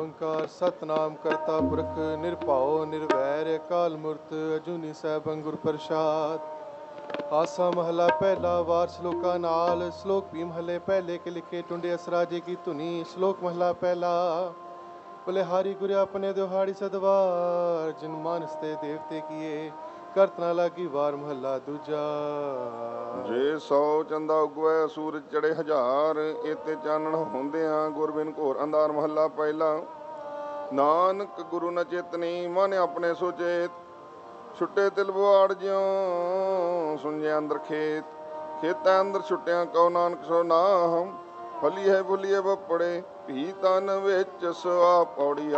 ਓੰਕਾਰ ਸਤਨਾਮ ਕਰਤਾ ਪੁਰਖ ਨਿਰਭਉ ਨਿਰਵੈਰ ਅਕਾਲ ਮੂਰਤ ਅਜੂਨੀ ਸੈਭੰ ਗੁਰ ਪ੍ਰਸਾਦ। ਆਸਾ ਮਹਲਾ ਪਹਿਲਾ ਵਾਰ ਸ਼ਲੋਕਾਂ ਨਾਲ। ਸ਼ਲੋਕ ਵੀ ਮਹਲੇ ਪਹਿਲੇ ਕੇ ਲਿਖੇ ਟੁੰਡੇ ਅਸਰਾਜੇ ਕੀ ਧੁਨੀ। ਸ਼ਲੋਕ ਮਹਲਾ ਪਹਿਲਾ। ਬਲਿਹਾਰੀ ਗੁਰ ਆਪਣੇ ਦਿਹਾੜੀ ਸਦਵਾਰ ਜਿਨ ਮਾਨਸ ਤੇ ਦੇਵਤੇ ਕੀਏ ਕਰਤ ਨਾ ਲਾਗੀ ਵਾਰ ਮਹੱਲਾ ਦੂਜਾ। ਜੇ 100 ਚੰਦਾ ਉਗਵੈ ਸੂਰਜ ਚੜੇ 1000 ਏਤੇ ਚਾਨਣ ਹੁੰਦਿਆਂ ਗੁਰ ਬਿਨ ਘੋਰ ਅੰਧਾਰ ਮਹੱਲਾ ਪਹਿਲਾ। ਨਾਨਕ ਗੁਰੂ ਨ ਚੇਤਨੀ ਮਨ ਆਪਣੇ ਸੁਚੇਤ ਛੁੱਟੇ ਤਿਲ ਬੁਆੜ ਜਿਉ ਸੁਣਜੇ ਅੰਦਰ ਖੇਤ ਖੇਤਾਂ ਅੰਦਰ ਛੁੱਟਿਆ ਕਉ ਨਾਨਕ ਸੋ ਨਾਮ ਫਲੀਏ ਫੁਲੀਏ ਬਪੜੇ ਭੀ ਤਨ ਵਿੱਚ ਸੁਆ ਪੌੜੀ